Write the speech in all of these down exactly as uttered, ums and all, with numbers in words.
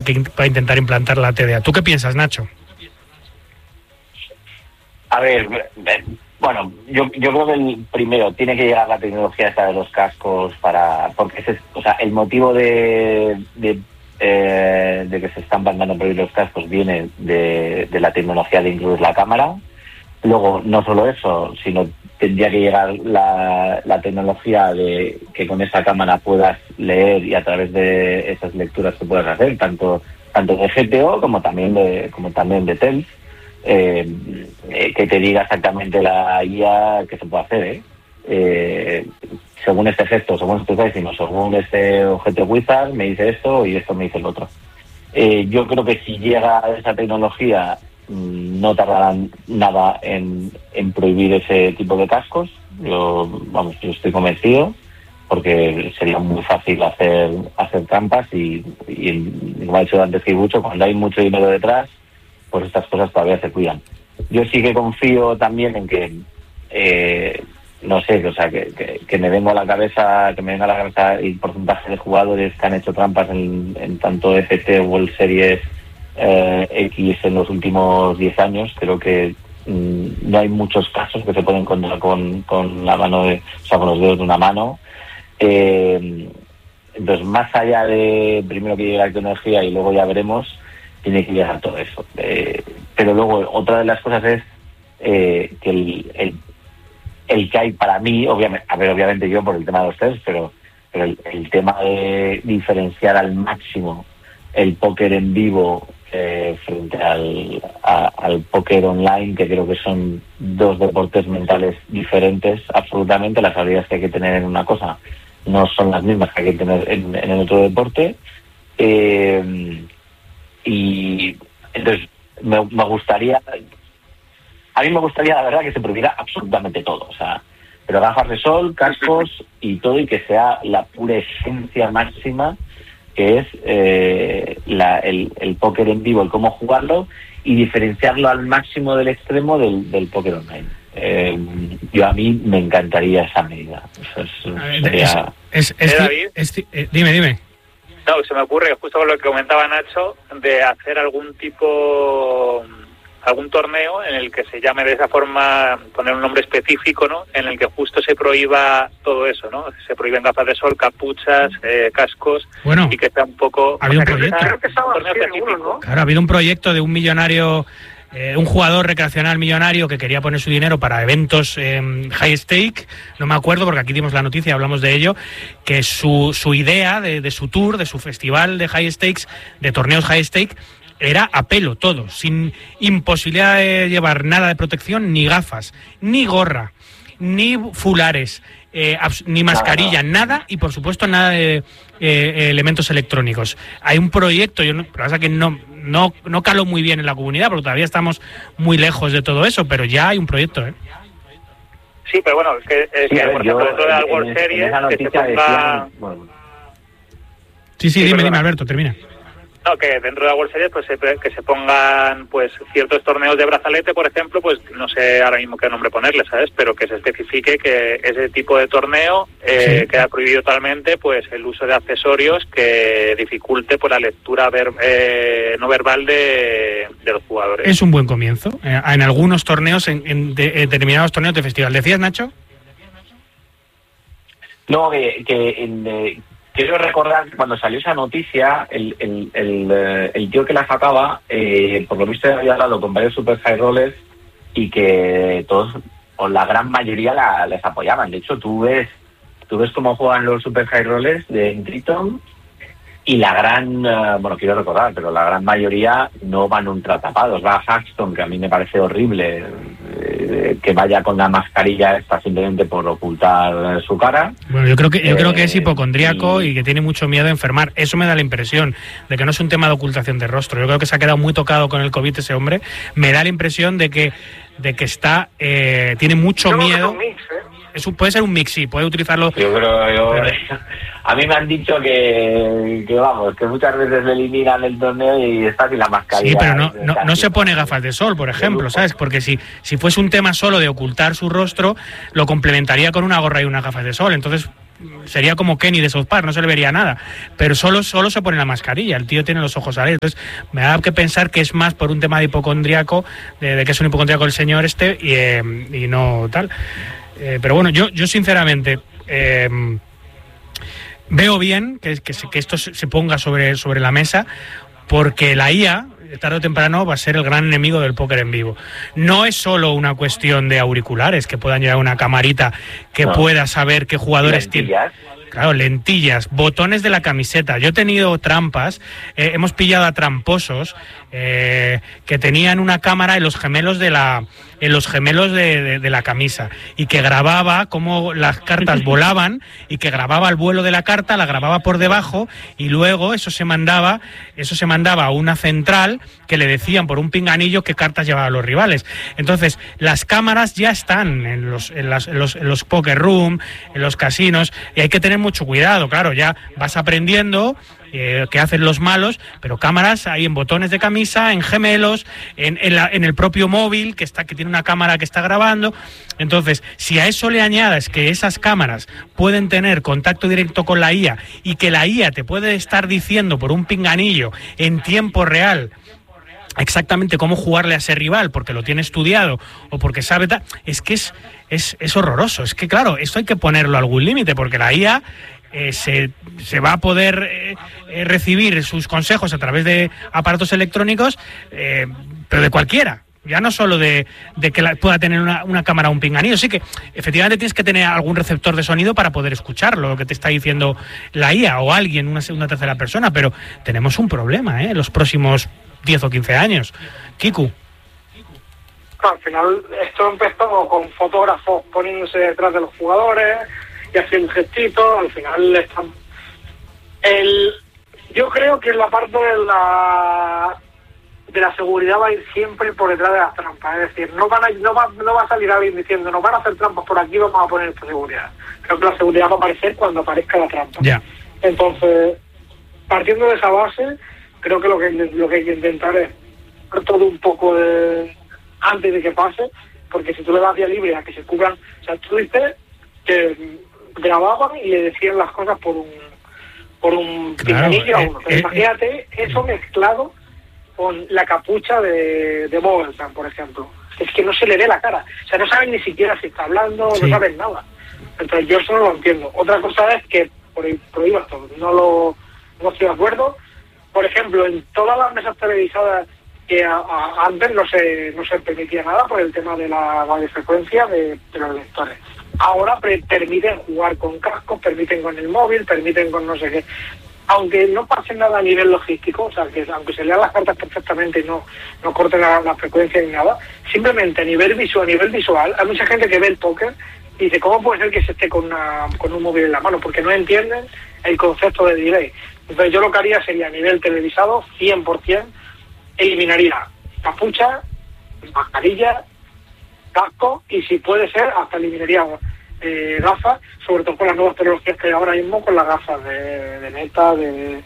que va a intentar implantar la T D A. ¿Tú qué piensas, Nacho? A ver, bueno, yo yo creo que el primero tiene que llegar la tecnología esta de los cascos para, porque ese es, o sea, el motivo de de, eh, de que se están mandando a prohibir los cascos viene de, de la tecnología de incluir la cámara. Luego, no solo eso, sino tendría que llegar la, la tecnología de que con esa cámara puedas leer y a través de esas lecturas que puedas hacer, tanto tanto de G P O como también de como también de T E L S. Eh, eh, que te diga exactamente la I A que se puede hacer, ¿eh? Eh, según este gesto, según este diciendo, según este objeto wizard me dice esto y esto me dice el otro. Eh, yo creo que si llega esa tecnología mmm, no tardarán nada en, en prohibir ese tipo de cascos. Yo, vamos, yo estoy convencido porque sería muy fácil hacer hacer trampas y, y como ha dicho antes Kibucho, cuando hay mucho dinero detrás, pues estas cosas todavía se cuidan. Yo sí que confío también en que, eh, no sé, o sea, que, que, que me vengo a la cabeza, que me venga a la cabeza el porcentaje de jugadores que han hecho trampas en, en tanto F T o World Series eh, X en los últimos diez años. Creo que mmm, no hay muchos casos que se pueden encontrar con, con la mano, de, o sea, con los dedos de una mano. Eh, entonces, más allá de primero que llegue la tecnología y luego ya veremos, tiene que llegar todo eso. Eh, pero luego, otra de las cosas es eh, que el, el, el que hay para mí, obviamente, a ver, obviamente yo por el tema de los test, pero, pero el, el tema de diferenciar al máximo el póker en vivo eh, frente al, a, al póker online, que creo que son dos deportes mentales diferentes, absolutamente. Las habilidades que hay que tener en una cosa no son las mismas que hay que tener en, en el otro deporte. Eh, Y entonces me, me gustaría, a mí me gustaría la verdad que se prohibiera absolutamente todo, o sea, pero gafas de sol, cascos y todo, y que sea la pura esencia máxima que es eh, la, el, el póker en vivo, el cómo jugarlo y diferenciarlo al máximo del extremo del, del póker online. Eh, yo a mí me encantaría esa medida. Eso es, sería... es, es, es, David? es, es, dime, dime. No, se me ocurre, justo con lo que comentaba Nacho, de hacer algún tipo, algún torneo en el que se llame de esa forma, poner un nombre específico, ¿no? En el que justo se prohíba todo eso, ¿no? Se prohíben gafas de sol, capuchas, eh, cascos, bueno, y que sea un poco... Ha habido un proyecto. Creo que sea un torneo específico, ¿no? Claro, ha habido un proyecto de un millonario... Eh, un jugador recreacional millonario que quería poner su dinero para eventos eh, high stake, no me acuerdo porque aquí dimos la noticia, hablamos de ello, que su, su idea de, de su tour, de su festival de high stakes, de torneos high stake, era a pelo todo, sin imposibilidad de llevar nada de protección, ni gafas, ni gorra, ni fulares, eh, ni mascarilla, nada, y por supuesto nada de eh, elementos electrónicos. Hay un proyecto, yo no, pero pasa que no, no, no caló muy bien en la comunidad, porque todavía estamos muy lejos de todo eso, pero ya hay un proyecto, ¿eh? Sí, pero bueno, es que, es sí, que ver, por yo, ejemplo, dentro de la World en, Series, en esa que se noticia ponga... decían, bueno. Sí, sí, sí, dime, perdona. dime, Alberto, termina. No, que dentro de la World Series pues se, que se pongan pues ciertos torneos de brazalete, por ejemplo, pues no sé ahora mismo qué nombre ponerle, ¿sabes? Pero que se especifique que ese tipo de torneo eh, Sí. queda prohibido totalmente pues el uso de accesorios que dificulte pues la lectura ver, eh, no verbal de, de los jugadores. Es un buen comienzo. Eh, en algunos torneos, en, en de, eh, determinados torneos de festival. ¿Decías, Nacho? No, que, que en, eh, quiero recordar que cuando salió esa noticia, el, el, el, eh, el tío que la sacaba, eh, por lo visto había hablado con varios super high rollers y que todos, o la gran mayoría, la, les apoyaban. De hecho, tú ves, tú ves cómo juegan los super high rollers de Triton y la gran, uh, bueno, quiero recordar, pero la gran mayoría no van ultra tapados. Va a Saxton, que a mí me parece horrible eh, que vaya con la mascarilla esta simplemente por ocultar su cara. Bueno, yo creo que yo eh, creo que es hipocondríaco y... y que tiene mucho miedo a enfermar. Eso me da la impresión de que no es un tema de ocultación de rostro. Yo creo que se ha quedado muy tocado con el COVID ese hombre. Me da la impresión de que de que está eh, tiene mucho yo miedo. Mix, ¿eh? Es un, puede ser un mix, sí, puede utilizarlo. Yo creo, yo, a mí me han dicho que, que vamos, que muchas veces le eliminan el torneo y está sin la mascarilla. Sí, pero no, no, no se pone gafas de sol, por ejemplo, ¿sabes? Porque si, si fuese un tema solo de ocultar su rostro, lo complementaría con una gorra y unas gafas de sol. Entonces, sería como Kenny de South Park, no se le vería nada, pero solo, solo se pone la mascarilla, el tío tiene los ojos alertas. Entonces me da que pensar que es más por un tema de hipocondriaco, de, de que es un hipocondriaco el señor este, y, eh, y no tal. Eh, pero bueno, yo, yo sinceramente eh, veo bien que, que, que esto se ponga sobre, sobre la mesa, porque la I A, tarde o temprano, va a ser el gran enemigo del póker en vivo. No es solo una cuestión de auriculares, que puedan llevar una camarita que no. pueda saber qué jugadores tienen. Claro, lentillas, botones de la camiseta. Yo he tenido trampas, eh, hemos pillado a tramposos eh, que tenían una cámara en los gemelos de la en los gemelos de, de, de la camisa, y que grababa cómo las cartas volaban, y que grababa el vuelo de la carta, la grababa por debajo, y luego eso se mandaba eso se mandaba a una central que le decían por un pinganillo qué cartas llevaban los rivales. Entonces, las cámaras ya están en los, en las, en los, en los poker room, en los casinos, y hay que tener mucho cuidado. Claro, ya vas aprendiendo eh, qué hacen los malos, pero cámaras hay en botones de camisa, en gemelos, en, en, la, en el propio móvil, que está que tiene una cámara que está grabando. Entonces, si a eso le añades que esas cámaras pueden tener contacto directo con la I A, y que la I A te puede estar diciendo por un pinganillo en tiempo real exactamente cómo jugarle a ese rival, porque lo tiene estudiado o porque sabe tal, es que es, es, es horroroso. Es que claro, esto hay que ponerlo a algún límite, porque la I A eh, se, se va a poder eh, eh, recibir sus consejos a través de aparatos electrónicos, eh, pero de cualquiera. Ya no solo de, de que la, pueda tener una, una cámara o un pinganillo. Sí que efectivamente tienes que tener algún receptor de sonido para poder escucharlo, lo que te está diciendo la I A o alguien, una, una tercera persona, pero tenemos un problema, ¿eh? Los próximos diez o quince años. Kiku. Al final esto empezó con fotógrafos poniéndose detrás de los jugadores y haciendo gestitos. Al final están... El... yo creo que la parte de la de la seguridad va a ir siempre por detrás de las trampas. Es decir, no van a, no va, no va a salir alguien diciendo nos van a hacer trampas por aquí, vamos a poner esta seguridad. Creo que la seguridad va a aparecer cuando aparezca la trampa. Yeah. Entonces, partiendo de esa base, creo que lo que lo que hay que intentar es hacer todo un poco de, antes de que pase, porque si tú le das vía libre a que se cubran, o sea, tú dices que grababan y le decían las cosas por un por un claro, pinganillo a eh, uno. Pero eh, imagínate eh, eso mezclado con la capucha de, de Bogelsang, por ejemplo. Es que no se le ve la cara. O sea, no saben ni siquiera si está hablando, sí. No saben nada. Entonces yo eso no lo entiendo. Otra cosa es que prohíbas todo. No lo no estoy de acuerdo. Por ejemplo, en todas las mesas televisadas que a, a, antes no se no se permitía nada por el tema de la radiofrecuencia de, de los lectores. Ahora pre- permiten jugar con cascos, permiten con el móvil, permiten con no sé qué. Aunque no pase nada a nivel logístico, o sea, que aunque se lean las cartas perfectamente y no, no corten la, la frecuencia ni nada, simplemente a nivel visual, a nivel visual, hay mucha gente que ve el póker y dice, ¿cómo puede ser que se esté con, una, con un móvil en la mano? Porque no entienden el concepto de delay. Entonces yo lo que haría sería a nivel televisado, cien por ciento, eliminaría capucha, mascarilla, casco y si puede ser, hasta eliminaría eh, gafas, sobre todo con las nuevas tecnologías que hay ahora mismo, con las gafas de, de Meta, de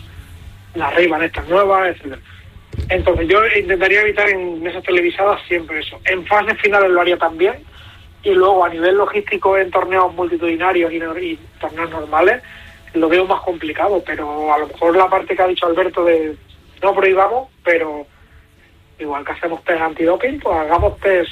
las Ray-Ban estas nuevas, etcétera. Entonces yo intentaría evitar en mesas televisadas siempre eso. En fases finales lo haría también, y luego a nivel logístico en torneos multitudinarios y, y torneos normales lo veo más complicado, pero a lo mejor la parte que ha dicho Alberto de no prohibamos, pero igual que hacemos test antidoping, pues hagamos test,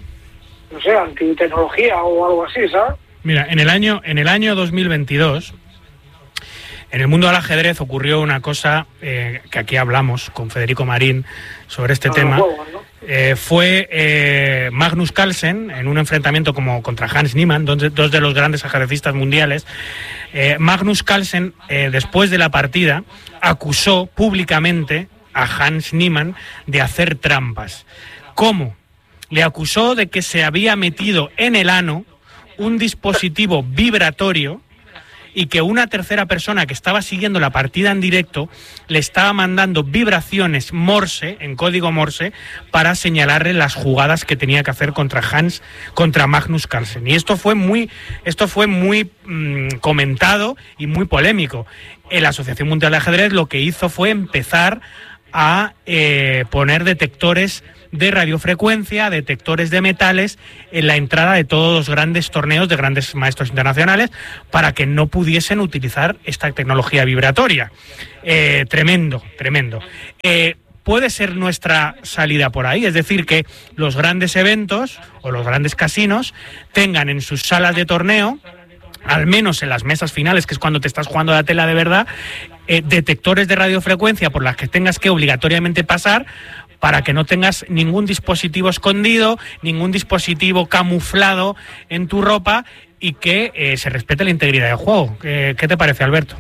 no sé, antitecnología o algo así, ¿sabes? Mira, en el año en el año dos mil veintidós, en el mundo del ajedrez ocurrió una cosa eh, que aquí hablamos con Federico Marín sobre este no, tema. Juegos, ¿no? eh, fue eh, Magnus Carlsen en un enfrentamiento como contra Hans Niemann, dos, dos de los grandes ajedrecistas mundiales. Eh, Magnus Carlsen, eh, después de la partida, acusó públicamente a Hans Niemann de hacer trampas. ¿Cómo? Le acusó de que se había metido en el ano un dispositivo vibratorio y que una tercera persona que estaba siguiendo la partida en directo le estaba mandando vibraciones Morse, en código Morse, para señalarle las jugadas que tenía que hacer contra Hans, contra Magnus Carlsen. Y esto fue muy, esto fue muy mmm, comentado y muy polémico. La Asociación Mundial de Ajedrez lo que hizo fue empezar a eh, poner detectores de radiofrecuencia, detectores de metales en la entrada de todos los grandes torneos de grandes maestros internacionales para que no pudiesen utilizar esta tecnología vibratoria. Eh, tremendo, tremendo. Eh, puede ser nuestra salida por ahí, es decir, que los grandes eventos o los grandes casinos tengan en sus salas de torneo, al menos en las mesas finales, que es cuando te estás jugando la tela de verdad, eh, detectores de radiofrecuencia por las que tengas que obligatoriamente pasar para que no tengas ningún dispositivo escondido, ningún dispositivo camuflado en tu ropa y que eh, se respete la integridad del juego. ¿Qué, qué te parece, Alberto?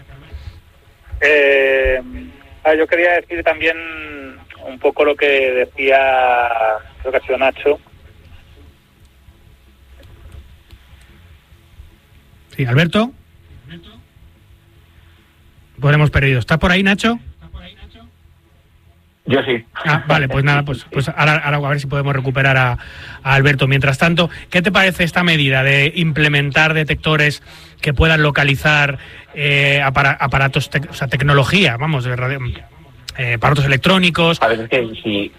Eh, yo quería decir también un poco lo que decía, creo que ha sido Nacho. Sí, Alberto. Pues hemos perdido. ¿Está por ahí, Nacho? Yo sí. Ah, vale, pues nada, pues, pues ahora, ahora a ver si podemos recuperar a, a Alberto. Mientras tanto, ¿qué te parece esta medida de implementar detectores que puedan localizar eh, apara, aparatos, te, o sea, tecnología, vamos, de radio, eh, aparatos electrónicos? A ver, es que si...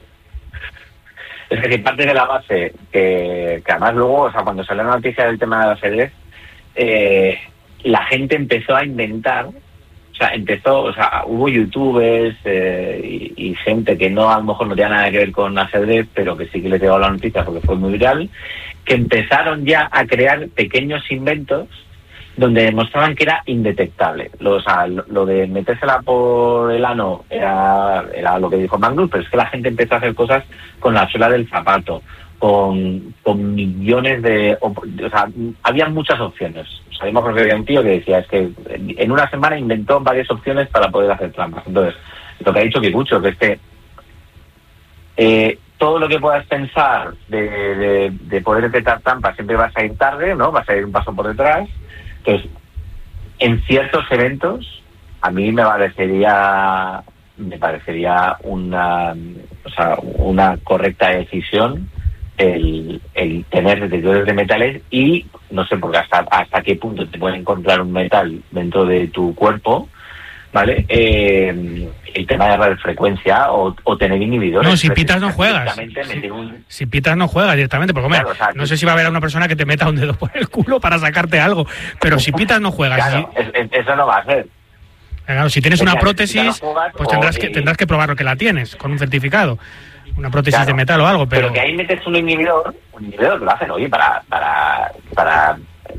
Es que si parte de la base, que, que además luego, o sea, cuando salió la noticia del tema del ajedrez, eh, la gente empezó a inventar... O sea, empezó, o sea, hubo youtubers eh, y, y gente que no, a lo mejor no tenía nada que ver con ajedrez, pero que sí que les llegó la noticia porque fue muy viral, que empezaron ya a crear pequeños inventos donde demostraban que era indetectable. Lo, o sea, lo, lo de metérsela por el ano era, era lo que dijo Magnus, pero es que la gente empezó a hacer cosas con la suela del zapato, con, con millones de... O, o sea, había muchas opciones. Sabemos que había un tío que decía, es que en una semana inventó varias opciones para poder hacer trampas. Entonces, lo que ha dicho Kikucho, que es que eh, todo lo que puedas pensar de, de, de poder detectar trampas siempre vas a ir tarde, ¿no? Vas a ir un paso por detrás. Entonces, en ciertos eventos, a mí me parecería me parecería una, o sea, una correcta decisión el, el tener detectores de metales y no sé porque hasta hasta qué punto te puede encontrar un metal dentro de tu cuerpo, ¿vale? Eh, el tema de radiofrecuencia o, o tener inhibidores. No, si pitas no juegas. Un... Si pitas no juegas directamente, porque hombre, claro, o sea, no sé si va a haber a una persona que te meta un dedo por el culo para sacarte algo, pero si pitas no juegas. Claro, si... es, es, eso no va a ser. Claro, si tienes una Venga, prótesis, no jugas, pues tendrás o, que eh... tendrás que probar que la tienes con un certificado. Una prótesis claro, de metal o algo, pero... pero que ahí metes un inhibidor, un inhibidor que lo hacen, oye, para para para,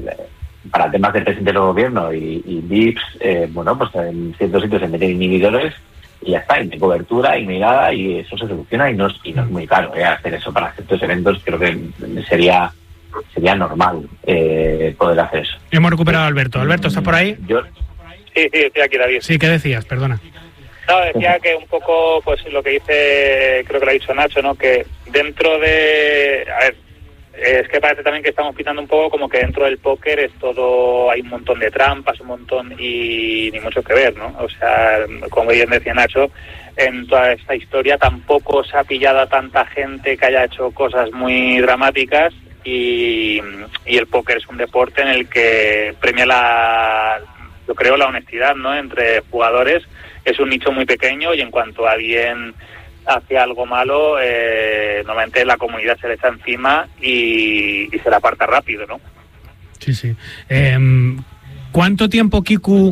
para temas de presidente del gobierno y, y V I Ps, eh, bueno, pues en ciertos sitios se meten inhibidores y ya está, y de cobertura y mirada y eso se soluciona y no es, y no es muy caro, ¿eh? Hacer eso para ciertos eventos creo que sería sería normal eh, poder hacer eso. Hemos recuperado a Alberto. Alberto, ¿estás por ahí? Yo... Sí, sí, estoy aquí, David. Sí, ¿qué decías? Perdona. No, decía que un poco, pues lo que dice, creo que lo ha dicho Nacho, ¿no? Que dentro de... A ver, es que parece también que estamos pintando un poco como que dentro del póker es todo... Hay un montón de trampas, un montón... Y ni mucho que ver, ¿no? O sea, como bien decía Nacho, en toda esta historia tampoco se ha pillado a tanta gente que haya hecho cosas muy dramáticas y, y el póker es un deporte en el que premia la... Yo creo la honestidad, ¿no? Entre jugadores. Es un nicho muy pequeño y en cuanto alguien hace algo malo, eh, normalmente la comunidad se le echa encima y, y se la aparta rápido, ¿no? Sí, sí. Eh, ¿Cuánto tiempo, Kiku,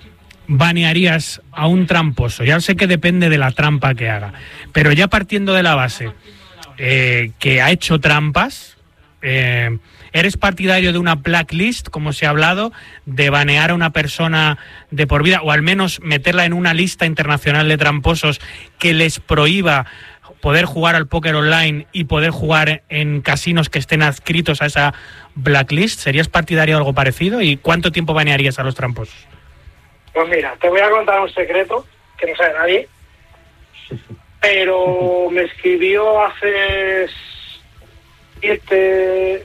banearías a un tramposo? Ya sé que depende de la trampa que haga, pero ya partiendo de la base eh, que ha hecho trampas, eh, ¿eres partidario de una blacklist, como se ha hablado, de banear a una persona de por vida, o al menos meterla en una lista internacional de tramposos que les prohíba poder jugar al póker online y poder jugar en casinos que estén adscritos a esa blacklist? ¿Serías partidario de algo parecido? ¿Y cuánto tiempo banearías a los tramposos? Pues mira, te voy a contar un secreto que no sabe nadie, pero me escribió hace siete...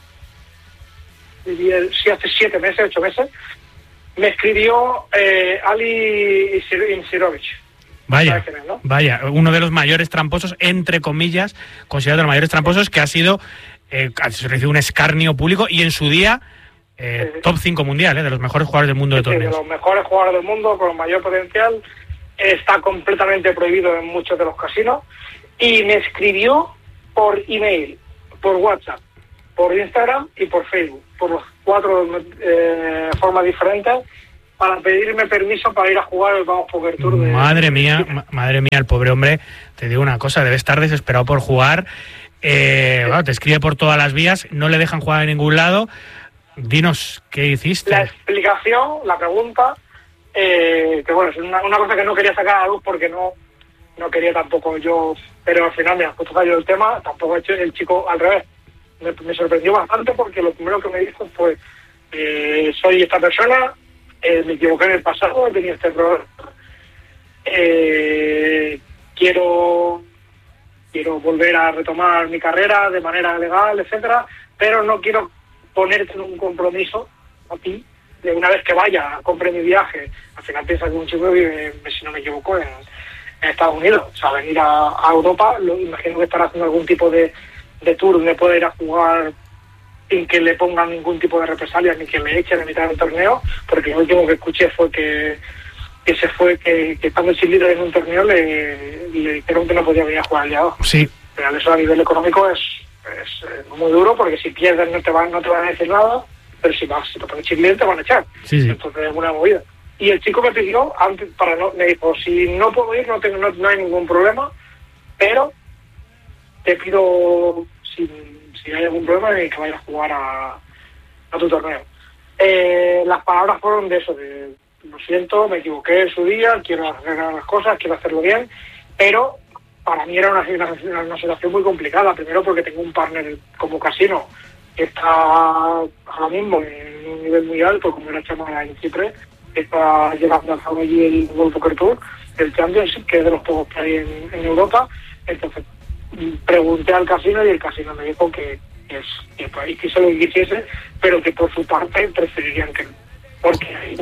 sí, hace siete meses, ocho meses, me escribió eh, Ali Insirovic. Vaya, es, ¿no? vaya, uno de los mayores tramposos, entre comillas, considerado de los mayores tramposos, que ha sido, eh, ha recibido un escarnio público y en su día eh, sí, sí. top cinco mundial, eh, de los mejores jugadores del mundo de torneos. Sí, de los mejores jugadores del mundo, con mayor potencial, está completamente prohibido en muchos de los casinos, y me escribió por email, por WhatsApp, por Instagram y por Facebook, por los cuatro eh, formas diferentes, para pedirme permiso para ir a jugar el Vamos Poker Tour. De... Madre mía, ma- madre mía, el pobre hombre, te digo una cosa, debe estar desesperado por jugar. Eh, bueno, te escribe por todas las vías, no le dejan jugar en ningún lado. Dinos, ¿qué hiciste? La explicación, la pregunta, eh, que bueno, es una, una cosa que no quería sacar a la luz porque no no quería tampoco yo, pero al final me ha puesto yo el tema, tampoco he hecho el chico al revés. Me, me sorprendió bastante porque lo primero que me dijo fue, eh, soy esta persona, eh, me equivoqué en el pasado, he tenido este problema, eh, quiero quiero volver a retomar mi carrera de manera legal, etcétera, pero no quiero ponerte en un compromiso a ti, de una vez que vaya, compre mi viaje. Al final piensa que un chico que vive, si no me equivoco, en, en Estados Unidos, o sea, venir a, a Europa, lo, imagino que estará haciendo algún tipo de, de tour donde pueda ir a jugar sin que le pongan ningún tipo de represalias ni que le echen a mitad del torneo, porque lo último que escuché fue que, que se fue, que, que estando sin líder en un torneo le, le dijeron que no podía venir a jugar al día dos. Sí. Pero eso a nivel económico es, es eh, muy duro, porque si pierdes no te van, no te van a decir nada, pero si vas, si te pones sin líder te van a echar. Sí, sí. Entonces es una movida. Y el chico me pidió, antes, para no, me dijo, si no puedo ir, no, tengo, no, no hay ningún problema, pero te pido, si, si hay algún problema, que vayas a jugar a, a tu torneo. Eh, las palabras fueron de eso, de lo siento, me equivoqué en su día, quiero arreglar las cosas, quiero hacerlo bien, pero para mí era una, una, una situación muy complicada, primero porque tengo un partner como casino que está ahora mismo en un nivel muy alto, como era Chama en Chipre, que está llegando a allí el World Poker Tour, el Championship, que es de los pocos que hay en, en Europa. Entonces pregunté al casino y el casino me dijo que, que, es, que pues, quiso lo que quisiese, pero que por su parte preferirían que no, porque hay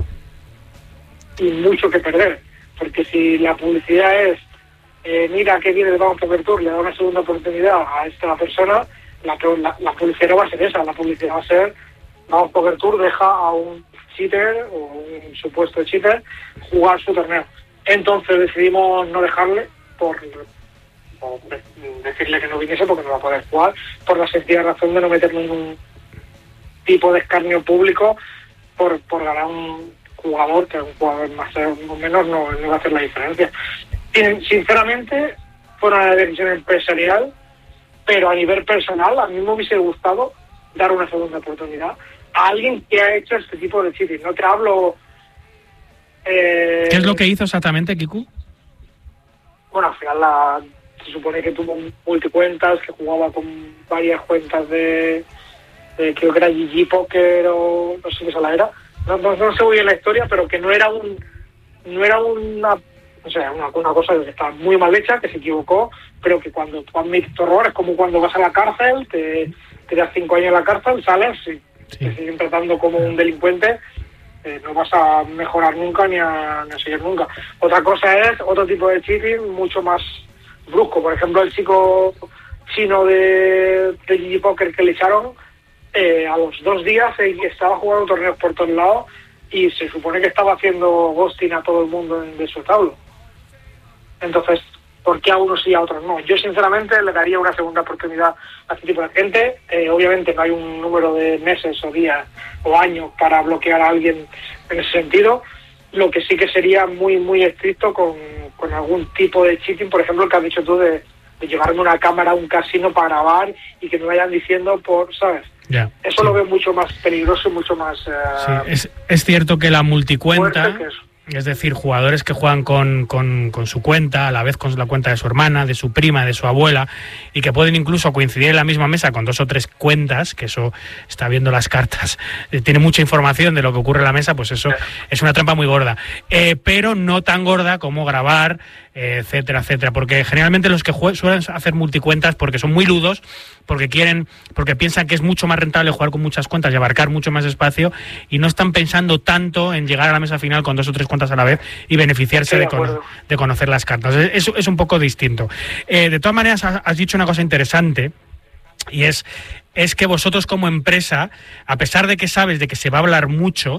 y mucho que perder, porque si la publicidad es eh, mira que viene el Vamos Poker Tour, le da una segunda oportunidad a esta persona, la, la, la publicidad no va a ser esa, la publicidad va a ser Vamos Poker Tour deja a un cheater o un supuesto cheater jugar su torneo. Entonces decidimos no dejarle por, por decirle que no viniese porque no va a poder jugar, por la sencilla razón de no meterme en un tipo de escarnio público por, por ganar un jugador, que un jugador más o menos no, no va a hacer la diferencia. Y, sinceramente fue una decisión empresarial, pero a nivel personal a mí me hubiese gustado dar una segunda oportunidad a alguien que ha hecho este tipo de cheating. No te hablo... Eh, ¿Qué es lo que hizo exactamente, Kiku? Bueno, al final la, se supone que tuvo multicuentas, que jugaba con varias cuentas de, de creo que era G G Poker o no sé qué sala era. No, no, no sé muy bien la historia, pero que no era un no era una o sea, una, una cosa que está muy mal hecha, que se equivocó, pero que cuando tú admites tu error es como cuando vas a la cárcel, te, te das cinco años en la cárcel, sales y sí. te siguen tratando como un delincuente, eh, no vas a mejorar nunca ni a, ni a seguir nunca. Otra cosa es otro tipo de cheating mucho más brusco. Por ejemplo, el chico chino de, de G G Poker que le echaron, eh, a los dos días eh, estaba jugando torneos por todos lados y se supone que estaba haciendo ghosting a todo el mundo en, de su tablo. Entonces, ¿por qué a unos sí y a otros no? Yo sinceramente le daría una segunda oportunidad a este tipo de gente. Eh, obviamente no hay un número de meses o días o años para bloquear a alguien en ese sentido. Lo que sí que sería muy muy estricto con, con algún tipo de cheating, por ejemplo el que has dicho tú de, de llevarme una cámara a un casino para grabar y que me vayan diciendo por, ¿sabes? Ya, eso sí. Lo veo mucho más peligroso y mucho más... Uh, sí, es, es cierto que la multicuenta... Es decir, jugadores que juegan con, con, con su cuenta, a la vez con la cuenta de su hermana, de su prima, de su abuela, y que pueden incluso coincidir en la misma mesa con dos o tres cuentas, que eso está viendo las cartas, eh, tiene mucha información de lo que ocurre en la mesa, pues eso es una trampa muy gorda. Eh, pero no tan gorda como grabar, eh, etcétera, etcétera. Porque generalmente los que jue- suelen hacer multicuentas porque son muy ludos, porque quieren, porque piensan que es mucho más rentable jugar con muchas cuentas y abarcar mucho más espacio, y no están pensando tanto en llegar a la mesa final con dos o tres cuentas a la vez y beneficiarse de, con, de conocer las cartas. Es, es un poco distinto. Eh, de todas maneras, has dicho una cosa interesante, y es, es que vosotros como empresa, a pesar de que sabes de que se va a hablar mucho,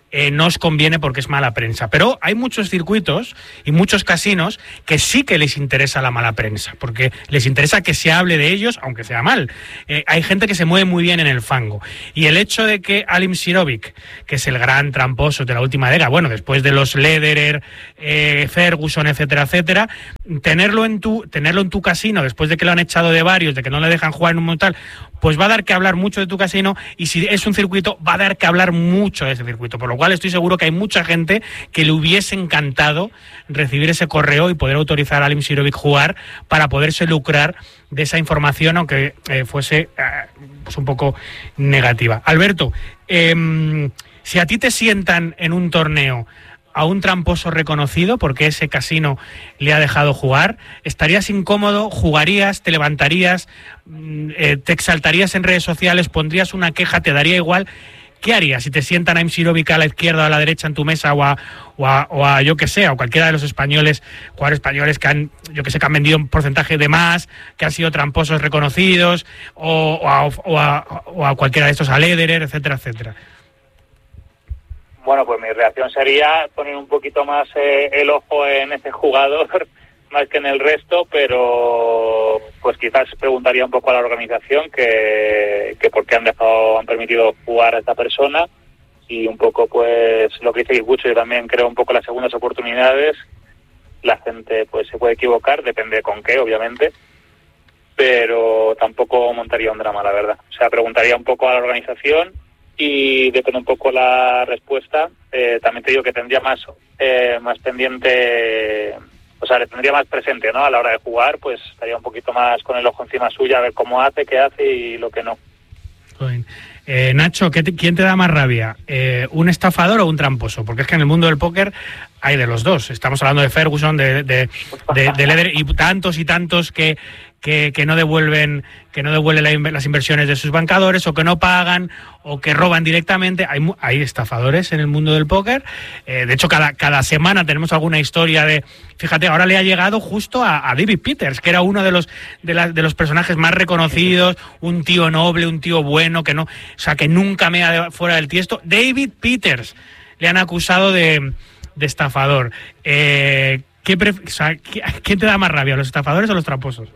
eh, no os conviene porque es mala prensa. Pero hay muchos circuitos y muchos casinos que sí que les interesa la mala prensa, porque les interesa que se hable de ellos, aunque sea mal. Eh, hay gente que se mueve muy bien en el fango. Y el hecho de que Alim Sirovic, que es el gran tramposo de la última década, bueno, después de los Lederer, eh, Ferguson, etcétera, etcétera, tenerlo en tu tenerlo en tu casino, después de que lo han echado de varios, de que no le dejan jugar en un montal, pues va a dar que hablar mucho de tu casino, y si es un circuito, va a dar que hablar mucho de ese circuito, por lo cual estoy seguro que hay mucha gente que le hubiese encantado recibir ese correo y poder autorizar a Alim Sirovic jugar para poderse lucrar de esa información, aunque eh, fuese eh, pues un poco negativa. Alberto, eh, si a ti te sientan en un torneo a un tramposo reconocido porque ese casino le ha dejado jugar, ¿estarías incómodo? ¿Jugarías? ¿Te levantarías? Eh, ¿Te exaltarías en redes sociales? ¿Pondrías una queja? ¿Te daría igual? ¿Qué harías si te sientan a Alim Sirovic a la izquierda o a la derecha en tu mesa, o a, o a, o a yo que sé, o cualquiera de los españoles, jugadores españoles que han, yo que sé, que han vendido un porcentaje de más, que han sido tramposos reconocidos, o, o, a, o, a, o a cualquiera de estos, a Lederer, etcétera, etcétera? Bueno, pues mi reacción sería poner un poquito más eh, el ojo en ese jugador más que en el resto, pero pues quizás preguntaría un poco a la organización que, que por qué han dejado, han permitido jugar a esta persona, y un poco pues lo que dice Guicucho, yo también creo un poco las segundas oportunidades. La gente pues se puede equivocar, depende con qué, obviamente, pero tampoco montaría un drama, la verdad. O sea, preguntaría un poco a la organización y depende un poco la respuesta. Eh, también te digo que tendría más eh, más pendiente, o sea, le tendría más presente, ¿no? A la hora de jugar, pues estaría un poquito más con el ojo encima suya, a ver cómo hace, qué hace y lo que no. Eh, Nacho, ¿qué te, ¿quién te da más rabia? Eh, ¿Un estafador o un tramposo? Porque es que en el mundo del póker hay de los dos. Estamos hablando de Ferguson, de, de, de, de Lederer, y tantos y tantos que, que, que no devuelven que no devuelven la, las inversiones de sus bancadores, o que no pagan, o que roban directamente. Hay, hay estafadores en el mundo del póker. Eh, de hecho, cada, cada semana tenemos alguna historia de... Fíjate, ahora le ha llegado justo a, a David Peters, que era uno de los, de, la, de los personajes más reconocidos, un tío noble, un tío bueno, que no, o sea, que nunca mea fuera del tiesto. David Peters le han acusado de, de estafador. Eh, ¿qué pref- o sea, ¿Quién te da más rabia, los estafadores o los tramposos?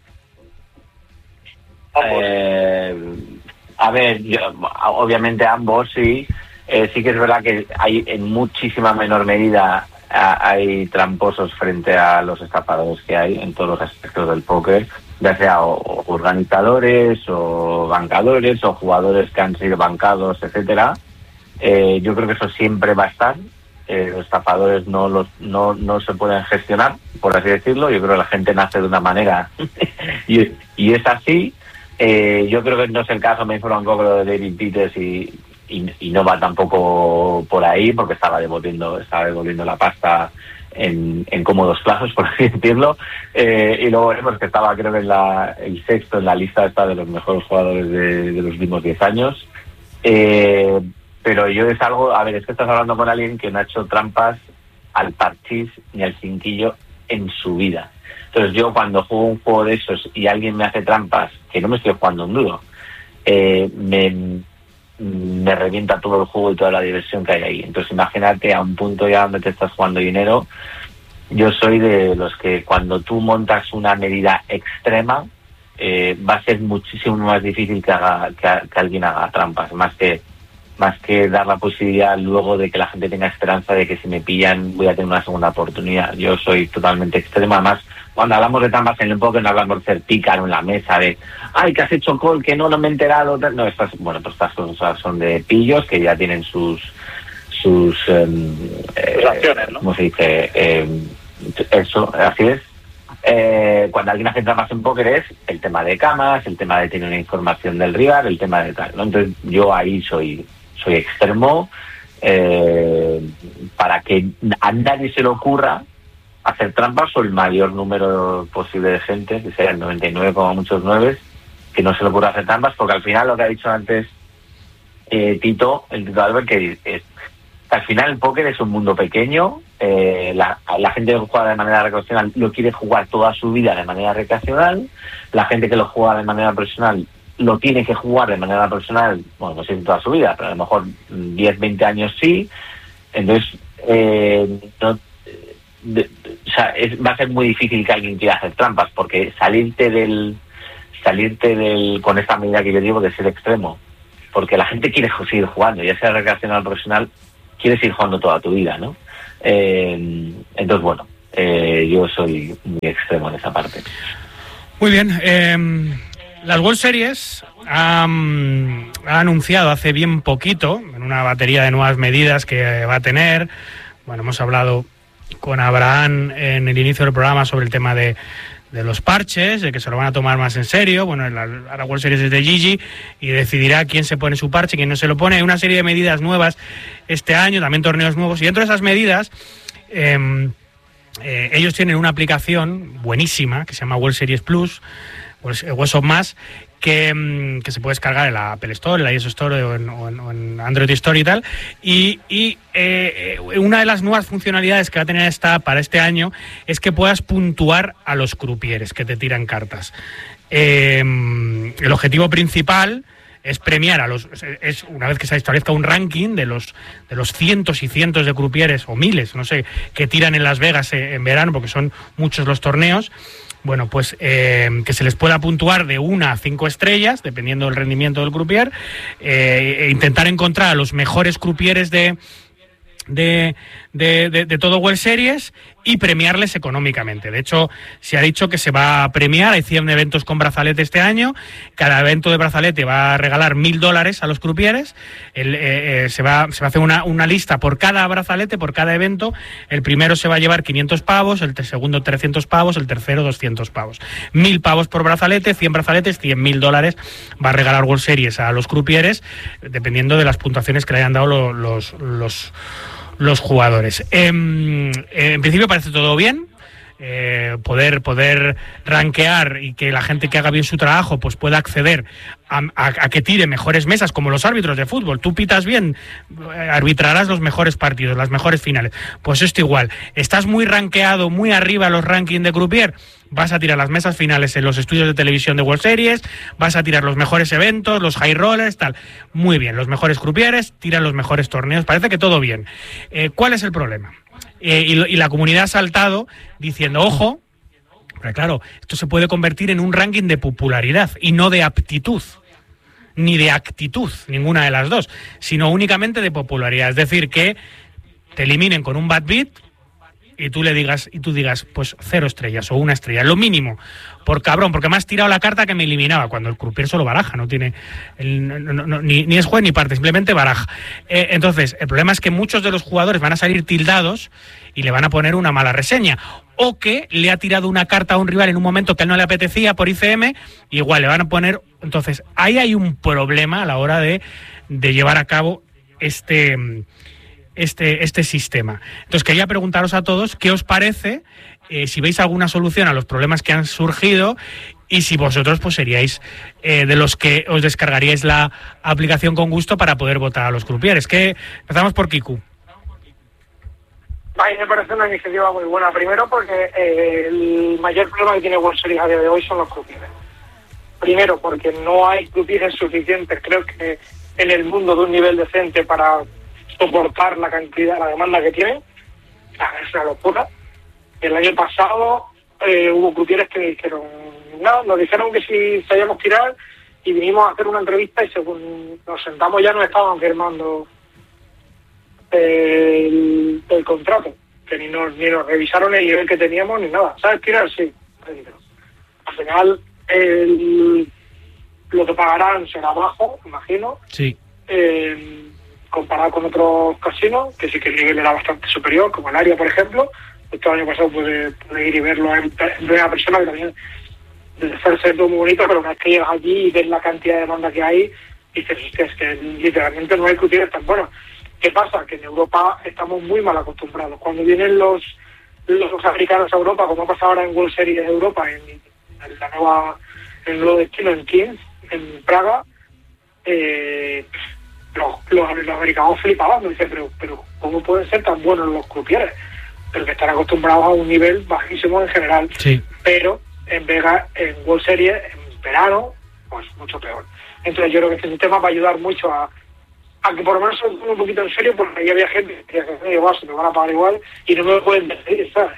Eh, a ver, yo, obviamente ambos sí. Eh, sí que es verdad que hay en muchísima menor medida a, hay tramposos frente a los estafadores que hay en todos los aspectos del póker, ya sea o, o organizadores o bancadores o jugadores que han sido bancados, etcétera. Eh, yo creo que eso siempre va a estar. Eh, los estafadores no los no no se pueden gestionar, por así decirlo. Yo creo que la gente nace de una manera y, y es así. Eh, yo creo que no es el caso, me informa un poco lo de David Peters y, y, y no va tampoco por ahí, porque estaba devolviendo, estaba devolviendo la pasta en, en cómodos plazos, por así decirlo. Eh, y luego vemos que estaba, creo que en la, el sexto en la lista está de los mejores jugadores de, de los últimos diez años. Eh, pero yo es algo, a ver, es que estás hablando con alguien que no ha hecho trampas al parchís ni al cinquillo en su vida. Entonces yo cuando juego un juego de esos y alguien me hace trampas, que no me estoy jugando un duro, eh, me, me revienta todo el juego y toda la diversión que hay ahí. Entonces imagínate a un punto ya donde te estás jugando dinero. Yo soy de los que cuando tú montas una medida extrema, eh, va a ser muchísimo más difícil que, haga, que, que alguien haga trampas, más que más que dar la posibilidad luego de que la gente tenga esperanza de que si me pillan voy a tener una segunda oportunidad. Yo soy totalmente extrema. Además, cuando hablamos de trampas en el póker no hablamos de ser pícaro en la mesa, de ay, que has hecho call, que no, no me he enterado. No, estas, bueno, pues estas cosas son de pillos que ya tienen sus sus eh, acciones, ¿no? ¿Cómo se dice? Eh, eso, así es. Eh, cuando alguien hace trampas en póker es el tema de camas, el tema de tener una información del rival, el tema de tal, ¿no? Entonces yo ahí soy soy extremo, eh, para que a nadie se le ocurra hacer trampas, o el mayor número posible de gente, que sea el noventa y nueve como muchos nueves, que no se le ocurra hacer trampas, porque al final lo que ha dicho antes eh, Tito, el Tito Albert, que es, al final el póker es un mundo pequeño, eh, la, la gente que juega de manera recreacional lo quiere jugar toda su vida de manera recreacional, la gente que lo juega de manera profesional lo tiene que jugar de manera profesional, bueno, no sé en toda su vida, pero a lo mejor diez, veinte años sí. Entonces, eh, no, de, o sea, es, va a ser muy difícil que alguien quiera hacer trampas, porque salirte del salirte del con esta medida que yo digo de ser extremo, porque la gente quiere seguir jugando, ya sea recreacional o profesional, quieres ir jugando toda tu vida, ¿no? Eh, entonces, bueno, eh, yo soy muy extremo en esa parte. Muy bien. Eh, las World Series ha, ha anunciado hace bien poquito, en una batería de nuevas medidas que va a tener, bueno, hemos hablado con Abraham en el inicio del programa sobre el tema de, de los parches, de que se lo van a tomar más en serio. Bueno, la, la World Series es de Gigi y decidirá quién se pone su parche, quién no se lo pone. Hay una serie de medidas nuevas este año, también torneos nuevos, y dentro de esas medidas eh, eh, ellos tienen una aplicación buenísima que se llama World Series Plus, World Más, que, que se puede descargar en la Apple Store, en la iOS Store o en, o en, o en Android Store y tal. Y, y eh, una de las nuevas funcionalidades que va a tener esta para este año es que puedas puntuar a los crupieres que te tiran cartas. Eh, el objetivo principal es premiar a los, es una vez que se establezca un ranking de los de los cientos y cientos de crupieres o miles, no sé, que tiran en Las Vegas en verano, porque son muchos los torneos. Bueno, pues eh, que se les pueda puntuar de una a cinco estrellas, dependiendo del rendimiento del croupier, eh, e intentar encontrar a los mejores croupieres de, de, de, de, de todo World Series y premiarles económicamente. De hecho, se ha dicho que se va a premiar, hay cien eventos con brazalete este año, cada evento de brazalete va a regalar mil dólares a los croupieres, el, eh, eh, se, va, se va a hacer una, una lista por cada brazalete, por cada evento. El primero se va a llevar quinientos pavos, el segundo trescientos pavos, el tercero doscientos pavos. Mil pavos por brazalete, cien brazaletes, cien mil dólares va a regalar World Series a los croupieres, dependiendo de las puntuaciones que le hayan dado los... los, los los jugadores. Eh, en principio parece todo bien. Eh, poder poder rankear y que la gente que haga bien su trabajo pues pueda acceder a, a, a que tire mejores mesas, como los árbitros de fútbol. Tú pitas bien, arbitrarás los mejores partidos, las mejores finales. Pues esto igual. Estás muy rankeado, muy arriba en los rankings de croupier, vas a tirar las mesas finales en los estudios de televisión de World Series, vas a tirar los mejores eventos, los high rollers, tal. Muy bien, los mejores croupieres tiran los mejores torneos. Parece que todo bien. Eh, ¿Cuál es el problema? Eh, y, y la comunidad ha saltado diciendo, ojo, pero claro, esto se puede convertir en un ranking de popularidad y no de aptitud, ni de actitud, ninguna de las dos, sino únicamente de popularidad. Es decir, que te eliminen con un bad beat y tú le digas, y tú digas, pues cero estrellas o una estrella, lo mínimo, por cabrón, porque me has tirado la carta que me eliminaba, cuando el croupier solo baraja, no tiene el, no, no, no, ni, ni es juez ni parte, simplemente baraja. Eh, entonces, el problema es que muchos de los jugadores van a salir tildados y le van a poner una mala reseña, o que le ha tirado una carta a un rival en un momento que a él no le apetecía por I C M, y igual le van a poner. Entonces, ahí hay un problema a la hora de, de llevar a cabo este... Este, este sistema. Entonces quería preguntaros a todos qué os parece, eh, si veis alguna solución a los problemas que han surgido y si vosotros pues seríais eh, de los que os descargaríais la aplicación con gusto para poder votar a los croupieres. Que empezamos por Kiku. A mí me parece una iniciativa muy buena. Primero porque eh, el mayor problema que tiene World Series a día de hoy son los croupieres. Primero porque no hay croupieres suficientes, creo que en el mundo, de un nivel decente para soportar la cantidad, la demanda que tienen. Es una locura. El año pasado eh, hubo croupieres que dijeron, no, nos dijeron que si sabíamos tirar, y vinimos a hacer una entrevista y según nos sentamos ya nos estaban firmando el, el contrato, que ni nos, ni nos revisaron el nivel que teníamos ni nada. ¿Sabes tirar? Sí. Al final el, lo que pagarán será bajo, imagino. Sí. Eh, comparado con otros casinos, que sí que el nivel era bastante superior, como el Aria, por ejemplo. Este año pasado pude, pude ir y verlo en primera persona, que también debe ser todo muy bonito, pero una vez que llegas allí y ves la cantidad de demanda que hay, dices, hostia, es que literalmente no hay croupieres tan buenos. ¿Qué pasa? Que en Europa estamos muy mal acostumbrados. Cuando vienen los los americanos a Europa, como ha pasado ahora en World Series de Europa, en, en la nueva, en el nuevo destino, en Kings, en Praga, eh... Los, los, los americanos flipaban, me dicen, pero, pero ¿cómo pueden ser tan buenos los croupieres? Pero que están acostumbrados a un nivel bajísimo en general. Sí. Pero en Vegas, en World Series, en verano, o pues mucho peor. Entonces yo creo que este sistema va a ayudar mucho a, a que por lo menos se tome un poquito en serio, porque ahí había gente que decía que igual se me van a pagar igual y no me pueden decir, ¿sabes?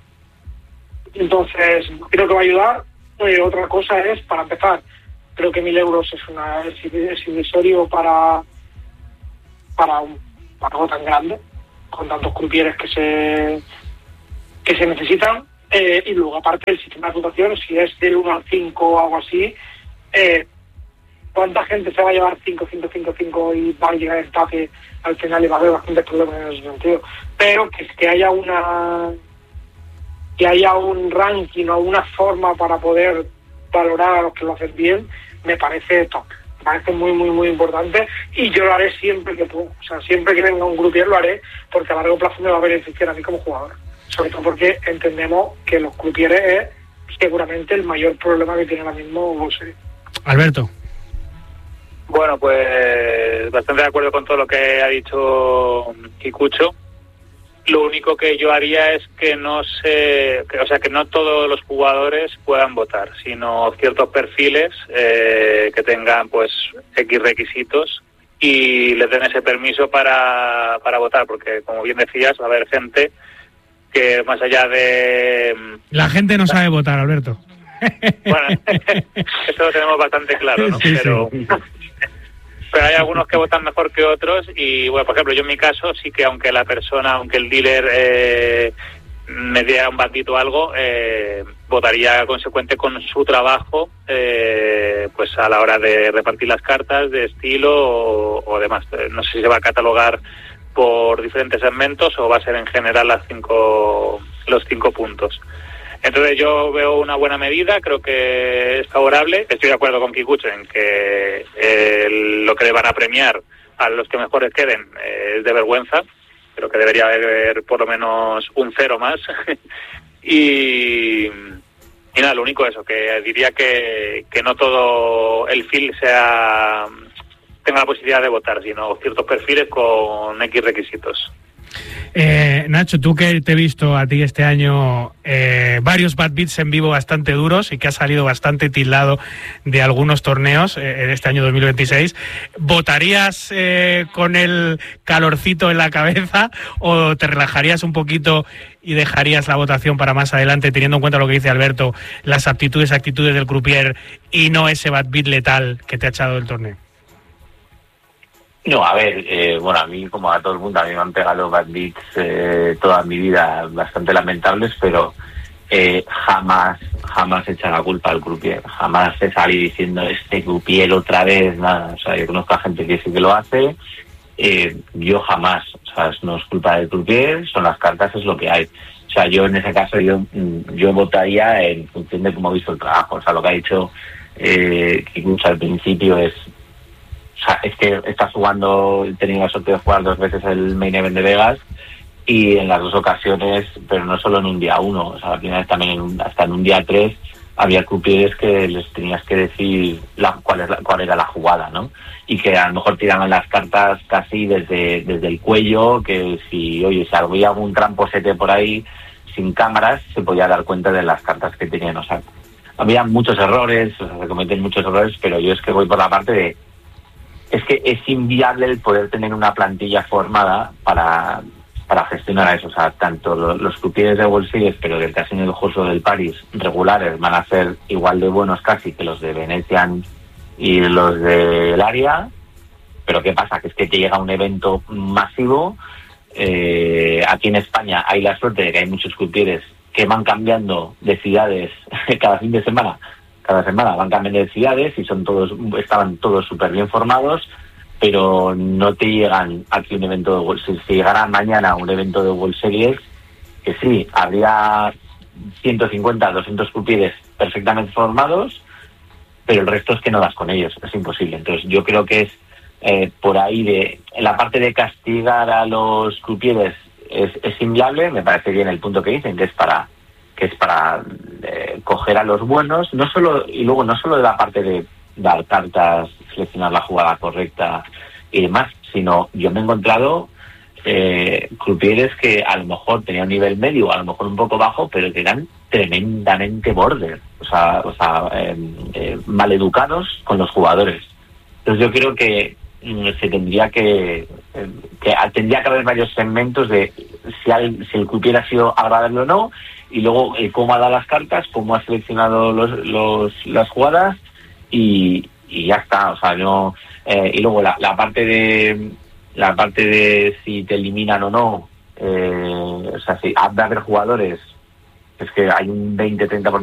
Entonces creo que va a ayudar. Eh, otra cosa es, para empezar, creo que mil euros es una es, es irrisorio para para un para algo tan grande, con tantos crupieres que se que se necesitan. Eh, y luego, aparte del sistema de puntuación, si es del uno al cinco o algo así, eh, ¿cuánta gente se va a llevar cinco, cinco, cinco, cinco y va a llegar el empate al final y va a haber bastantes problemas en ese sentido? Pero que, que haya una que haya un ranking o una forma para poder valorar a los que lo hacen bien, me parece top. Me parece muy, muy, muy importante, y yo lo haré siempre que puedo. O sea, siempre que venga un grupier lo haré, porque a largo plazo me va a beneficiar a mí como jugador. Sobre todo porque entendemos que los crupieres es seguramente el mayor problema que tiene ahora mismo World Series. Alberto. Bueno, pues bastante de acuerdo con todo lo que ha dicho Kikucho. Lo único que yo haría es que no se, que, o sea, que no todos los jugadores puedan votar, sino ciertos perfiles eh, que tengan pues X requisitos y les den ese permiso para, para votar, porque como bien decías, va a haber gente que más allá de... La gente no sabe votar, Alberto. Bueno, eso lo tenemos bastante claro, ¿no? Sí, pero, sí. pero hay algunos que votan mejor que otros y, bueno, por ejemplo, yo en mi caso sí que aunque la persona, aunque el dealer eh, me diera un bandito o algo, eh, votaría consecuente con su trabajo, eh, pues a la hora de repartir las cartas, de estilo o, o demás. No sé si se va a catalogar por diferentes segmentos o va a ser en general las cinco los cinco puntos. Entonces yo veo una buena medida, creo que es favorable. Estoy de acuerdo con Kikucho en que eh, lo que le van a premiar a los que mejores queden eh, es de vergüenza. Creo que debería haber por lo menos un cero más. y, y nada, lo único eso, que diría que, que no todo el field sea... tenga la posibilidad de votar, sino ciertos perfiles con X requisitos. Eh, Nacho, tú que te he visto a ti este año eh, varios bad beats en vivo bastante duros y que has salido bastante tildado de algunos torneos eh, en este año dos mil veintiséis, ¿votarías eh, con el calorcito en la cabeza o te relajarías un poquito y dejarías la votación para más adelante, teniendo en cuenta lo que dice Alberto, las aptitudes, actitudes del croupier y no ese bad beat letal que te ha echado del torneo? No, a ver, eh, bueno, a mí, como a todo el mundo, a mí me han pegado bad beats eh, toda mi vida bastante lamentables, pero eh, jamás, jamás echa la culpa al croupier. Jamás se sale diciendo este croupier otra vez, nada. O sea, yo conozco a gente que sí que lo hace, eh, yo jamás. O sea, no es culpa del croupier, son las cartas, es lo que hay. O sea, yo en ese caso, yo yo votaría en función de cómo he visto el trabajo. O sea, lo que ha dicho eh, Kikucho al principio es... O sea, es que estás jugando, he tenido la suerte de jugar dos veces el Main Event de Vegas y en las dos ocasiones, pero no solo en un día uno, o sea, al final también en un, hasta en un día tres había croupiers que les tenías que decir la, cuál, es la, cuál era la jugada, ¿no? Y que a lo mejor tiraban las cartas casi desde, desde el cuello, que si, oye, si había algún tramposete por ahí sin cámaras, se podía dar cuenta de las cartas que tenían, o sea, había muchos errores, o sea, se cometen muchos errores, pero yo es que voy por la parte de es que es inviable el poder tener una plantilla formada para, para gestionar eso. O sea, tanto los, los croupiers de World Series, pero del Casino del Juego del París, regulares, van a ser igual de buenos casi que los de Venetian y los del área. Pero ¿qué pasa? Que es que te llega un evento masivo. Eh, aquí en España hay la suerte de que hay muchos croupiers que van cambiando de ciudades cada fin de semana. Cada semana van cambiando de ciudades y son todos estaban todos súper bien formados, pero no te llegan aquí un evento de World Series. Si llegara mañana un evento de World Series, que sí, habría ciento cincuenta, doscientos croupiers perfectamente formados, pero el resto es que no das con ellos, es imposible. Entonces yo creo que es eh, por ahí de en la parte de castigar a los croupiers es, es inviable. Me parece bien el punto que dicen, que es para que es para eh, coger a los buenos, no solo y luego no solo de la parte de dar cartas, seleccionar la jugada correcta y demás, sino yo me he encontrado eh, croupieres que a lo mejor tenían un nivel medio, a lo mejor un poco bajo, pero que eran tremendamente border, o sea, o sea eh, eh, maleducados con los jugadores. Entonces yo creo que mm, se tendría que, eh, que tendría que haber varios segmentos de si, hay, si el croupier ha sido agradable o no, y luego eh, cómo ha dado las cartas, cómo ha seleccionado los, los las jugadas, y, y ya está. O sea, no eh, y luego la, la parte de la parte de si te eliminan o no, eh, o sea, si ha de haber jugadores, es que hay un veinte treinta por ciento